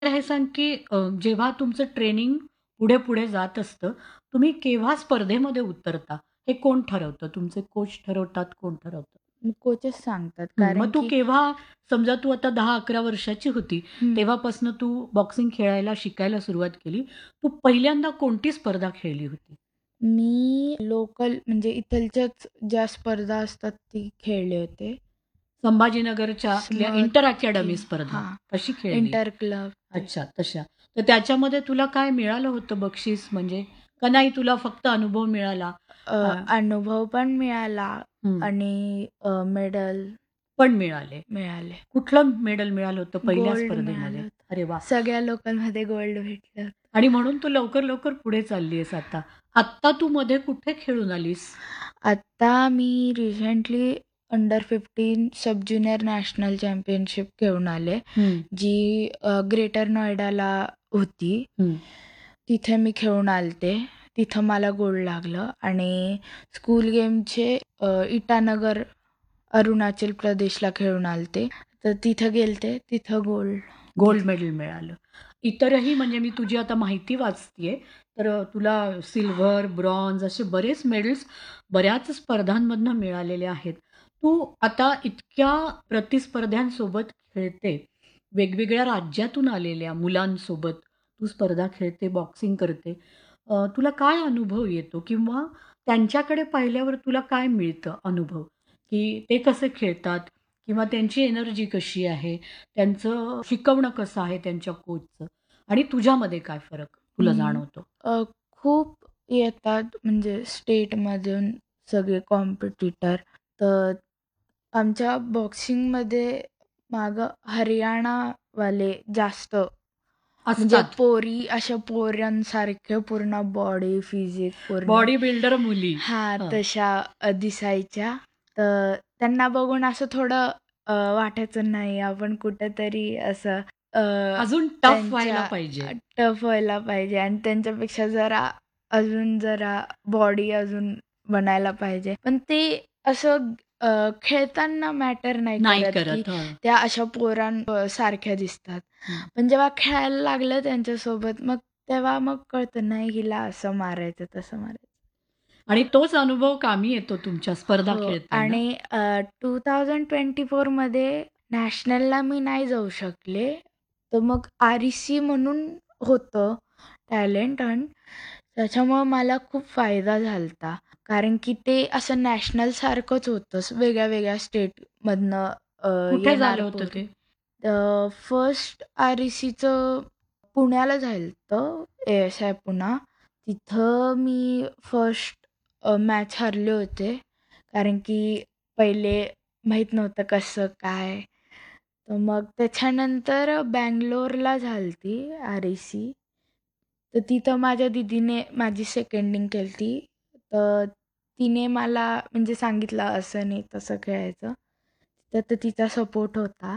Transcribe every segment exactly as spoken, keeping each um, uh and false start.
तर हे सांग, की अ, जेव्हा तुमचं ट्रेनिंग पुढे-पुढे जात असतं, तुम्ही केव्हा स्पर्धेमध्ये उतरता? हे कोण ठरवतं? तुमचे कोच ठरवतात, कोण ठरवतं? कोचेस सांगतात हं, मग कारण तू की केव्हा समजा तू आता दहा अकरा वर्षाची होती, हं, तेव्हापासून तू बॉक्सिंग खेळायला शिकायला सुरुवात केली. तू पहिल्यांदा कोणती स्पर्धा खेळली होती? मी लोकल म्हणजे इथलच्याच ज्या स्पर्धा असतात ती खेळले होते. संभाजीनगरच्या इथल्या स्मट इंटर अकॅडमी किंवा स्पर्धा हां, तशी खेळली? इंटर क्लब ते. अच्छा, तशा. तर त्याच्यामध्ये तुला काय मिळालं होतं बक्षीस म्हणजे? का नाही तुला फक्त अनुभव मिळाला? अ, अ, अनुभव पण मिळाला हं, आणि अ, मेडल पण मिळाले. मिळाले. कुठलं मेडल मिळालं होतं पहिल्या गोल्ड मिळालं स्पर्धेमध्ये? होतं. अरे वाह! सगळ्या लोकांमध्ये गोल्ड भेटलं होतं. आणि म्हणून तू लवकर-लवकर पुढे चालली आहेस आता. आत्ता तू मध्ये कुठे खेळून आलीस? आता मी रिसेंटली अंडर पंधरा सब ज्युनियर नॅशनल चॅम्पियनशिप घेऊन आले, हं, जी अ, ग्रेटर नोएडाला होती. हं. तिथे मी खेळून आलते. तिथं मला गोल्ड लागलं आणि स्कूल गेमचे अ, इटानगर, अरुणाचल प्रदेशला खेळून आलते. तर तिथं गेलते, तिथं गोल्ड गोल्ड घेतलं. मेडल मिळालं. इतरही म्हणजे मी तुझी आता माहिती वाचतीये, तर अ, तुला सिल्व्हर, ब्रॉन्झ असे बरेच मेडल्स बऱ्याच स्पर्धांमधनं मिळालेले आहेत. तू आता इतक्या प्रतिस्पर्ध्यांसोबत खेळते, वेगवेगळ्या राज्यातून आलेल्या मुलांसोबत तू स्पर्धा खेळते, बॉक्सिंग करते. अ, तुला काय अनुभव येतो किंवा त्यांच्याकडे पाहिल्यावर तुला काय मिळतं अनुभव? की ते कसे खेळतात किंवा त्यांची एनर्जी कशी आहे? त्यांचं शिकवणं कसं आहे त्यांच्या कोचचं आणि तुझ्यामध्ये काय फरक तुला अं, जाणवतो? अ, खूप येतात म्हणजे स्टेटमधून सगळे कॉम्पिटिटर. तर आमच्या बॉक्सिंगमध्ये मागं हरियाणावाले जास्त म्हणजे असतात. पोरी अशा पोरांसारख्या पूर्ण बॉडी, फिजिक पूर्ण बॉडी बिल्डर मुली. हां, हं. तशा अ, दिसायच्या. तर त्यांना बघून असं थोडं अ, वाटायचं नाही आपण कुठेतरी असं अ, अजून टफ व्हायला त्यांच्या पाहिजे. टफ व्हायला पाहिजे आणि त्यांच्यापेक्षा जरा अजून जरा बॉडी अजून बनायला पाहिजे. पण ते असं अ, खेळताना मॅटर नाही नाही करत, की करत. हं. त्या अशा पोरां अ, सारख्या दिसतात. हं. पण जेव्हा खेळायला लागलं त्यांच्यासोबत मग तेव्हा मग कळतं नाही हिला असं मारायचं, तसं मारायचं. आणि तोच अनुभव कामी येतो तुमच्या स्पर्धा हो खेळताना. आणि अ, दोन हजार चोवीस मध्ये नॅशनलला मी नाही जाऊ शकले. तर मग आर-ई-सी म्हणून होतं टॅलेंट आणि त्याच्यामुळं मला खूप फायदा झाला होता. कारण की ते असं नॅशनलसारखंच होतं. वेगळ्या-वेगळ्या स्टेटमधनं अ, कुठे येणार झालं होतं पोरी. ते? अ, फर्स्ट आर-ई-सीचं पुण्याला झालं होतं, ए-एस-आय पुणा. तिथं मी फर्स्ट मॅच हरले होते. कारण की पहिले माहीत नव्हतं कसं काय. तर मग त्याच्यानंतर बंगलोरला झाली होती आर-ई-सी. तर तिथं माझ्या दीदीने माझी सेकंडिंग केली होती. तर तिने मला म्हणजे सांगितलं असं नाही तसं खेळायचं. तर तर तिचा सपोर्ट होता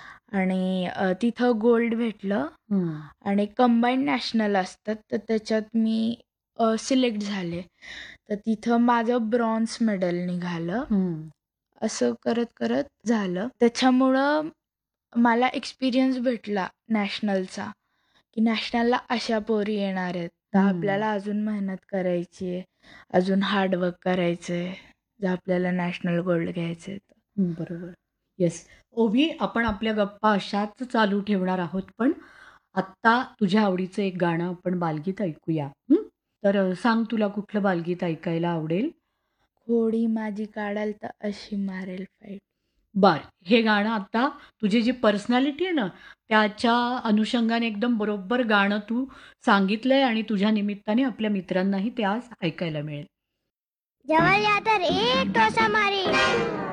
आणि अ, तिथं गोल्ड भेटलं हं. आणि कंबाईंड नॅशनल असतात तर त्याच्यात मी सिलेक्ट झाले. तर तिथं माझं ब्रॉन्झ मेडल निघालं. हं. असं करत-करत झालं. त्याच्यामुळं मला एक्सपिरियन्स भेटला नॅशनलचा, की नॅशनलला अशा पोरी येणार आहेत. तर हं. आपल्याला अजून मेहनत करायची आहे, अजून हार्ड वर्क करायचं आहे, जर आपल्याला नॅशनल गोल्ड घ्यायचं आहे तर. हं, बरोबर. येस. ओवी, आपण आपल्या गप्पा अशाच चालू ठेवणार आहोत, पण आत्ता तुझ्या आवडीचं एक गाणं आपण बालगीत ऐकूया. हं? तर अ, सांग तुला कुठलं बालगीत ऐकायला आवडेल? खोडी माझी काढाल तर अशी मारेल फाईट. बरं. हे गाणं आता तुझी जी पर्सनॅलिटी आहे ना, त्याच्या अनुषंगाने एकदम बरोबर गाणं तू सांगितलंय आणि तुझ्या निमित्ताने आपल्या मित्रांनाही ते आज ऐकायला मिळेल. जवळ या तर एक टोचा मारी